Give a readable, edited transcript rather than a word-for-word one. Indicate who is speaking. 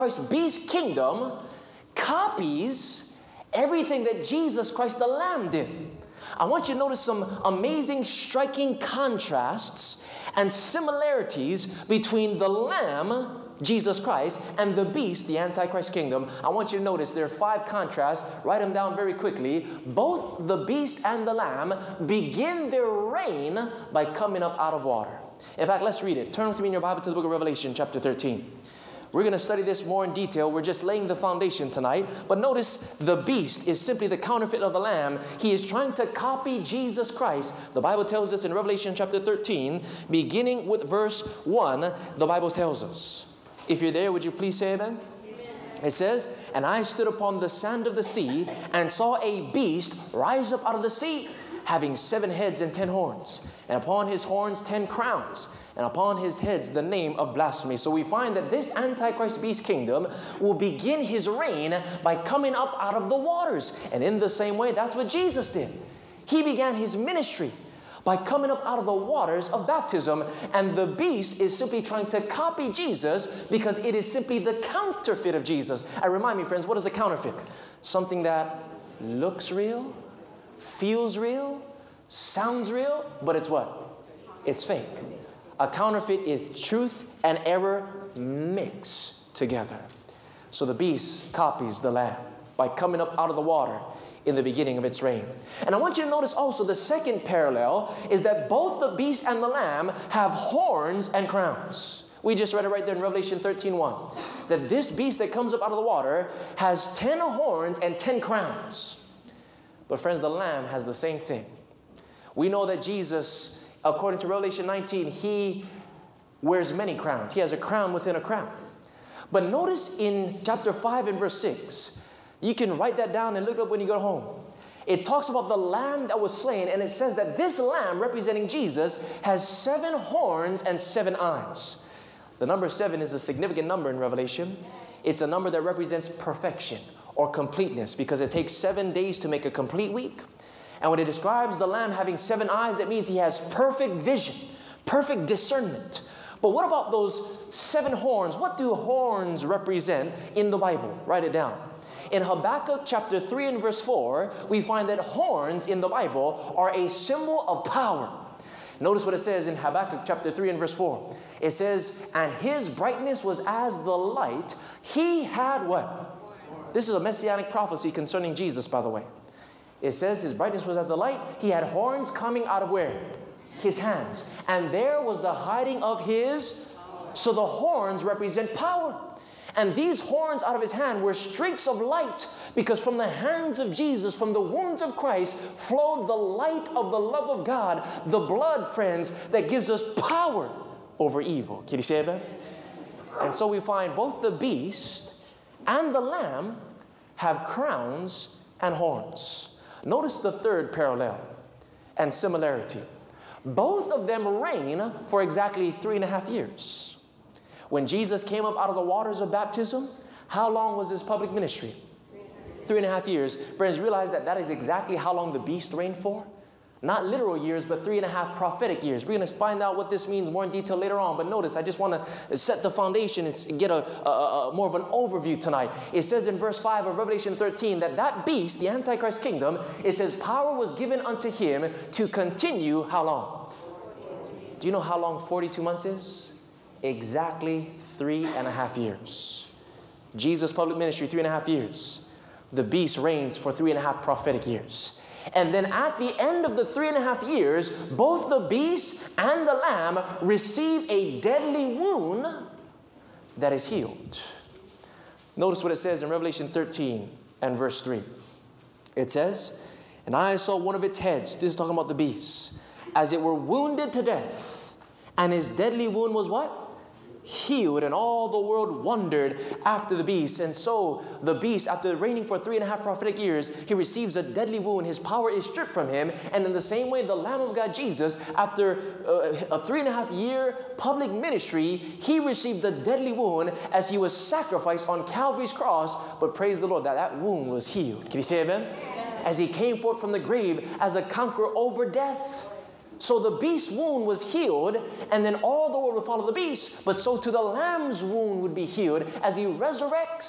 Speaker 1: Christ's beast kingdom copies everything that Jesus Christ the Lamb did. I want you to notice some amazing, striking contrasts and similarities between the Lamb, Jesus Christ, and the beast, the Antichrist kingdom. I want you to notice there are 5 contrasts. Write them down very quickly. Both the beast and the Lamb begin their reign by coming up out of water. In fact, let's read it. Turn with me in your Bible to the book of Revelation, chapter 13. We're going to study this more in detail. We're just laying the foundation tonight. But notice the beast is simply the counterfeit of the Lamb. He is trying to copy Jesus Christ. The Bible tells us in Revelation chapter 13, beginning with verse 1, the Bible tells us. If you're there, would you please say amen? It says, "And I stood upon the sand of the sea and saw a beast rise up out of the sea, having 7 heads and 10 horns, and upon his horns 10 crowns, and upon his heads the name of blasphemy." So we find that this Antichrist beast kingdom will begin his reign by coming up out of the waters. And in the same way, that's what Jesus did. He began his ministry by coming up out of the waters of baptism. And the beast is simply trying to copy Jesus because it is simply the counterfeit of Jesus. And remind me, friends, what is a counterfeit? Something that looks real, feels real, sounds real, but it's what? It's fake. A counterfeit is truth and error mixed together. So the beast copies the Lamb by coming up out of the water in the beginning of its reign. And I want you to notice also the second parallel is that both the beast and the Lamb have horns and crowns. We just read it right there in Revelation 13:1. That this beast that comes up out of the water has 10 horns and 10 crowns. But friends, the Lamb has the same thing. We know that Jesus, according to Revelation 19, he wears many crowns. He has a crown within a crown. But notice in chapter 5 and verse 6, you can write that down and look it up when you go home. It talks about the Lamb that was slain, and it says that this Lamb representing Jesus has 7 horns and 7 eyes. The number 7 is a significant number in Revelation. It's a number that represents perfection or completeness because it takes 7 days to make a complete week. And when it describes the Lamb having 7 eyes, it means he has perfect vision, perfect discernment. But what about those 7 horns? What do horns represent in the Bible? Write it down. In Habakkuk chapter 3 and verse 4, we find that horns in the Bible are a symbol of power. Notice what it says in Habakkuk chapter 3 and verse 4. It says, "And his brightness was as the light." He had what? This is a messianic prophecy concerning Jesus, by the way. It says his brightness was as the light. He had horns coming out of where? His hands. And there was the hiding of his. So the horns represent power. And these horns out of his hand were streaks of light, because from the hands of Jesus, from the wounds of Christ, flowed the light of the love of God, the blood, friends, that gives us power over evil. Can you say that? And so we find both the beast and the Lamb have crowns and horns. Notice the third parallel and similarity. Both of them reign for exactly 3.5 years. When Jesus came up out of the waters of baptism, how long was his public ministry? 3.5 years. Friends, realize that that is exactly how long the beast reigned for. Not literal years, but 3.5 prophetic years. We're going to find out what this means more in detail later on. But notice, I just want to set the foundation and get a more of an overview tonight. It says in verse 5 of Revelation 13 that beast, the Antichrist kingdom, it says power was given unto him to continue how long? Do you know how long 42 months is? Exactly 3.5 years. Jesus' public ministry, 3.5 years. The beast reigns for 3.5 prophetic years. And then at the end of the 3.5 years, both the beast and the Lamb receive a deadly wound that is healed. Notice what it says in Revelation 13 and verse 3. It says, "And I saw one of its heads," this is talking about the beast, "as it were wounded to death. And his deadly wound was" what? "Healed, and all the world wondered after the beast." And so the beast, after reigning for 3.5 prophetic years, he receives a deadly wound. His power is stripped from him. And in the same way, the Lamb of God, Jesus, after a 3.5 year public ministry, he received a deadly wound as he was sacrificed on Calvary's cross. But praise the Lord, that wound was healed. Can you say amen? As he came forth from the grave as a conqueror over death. So the beast's wound was healed, and then all the world would follow the beast, but so too the Lamb's wound would be healed as he resurrects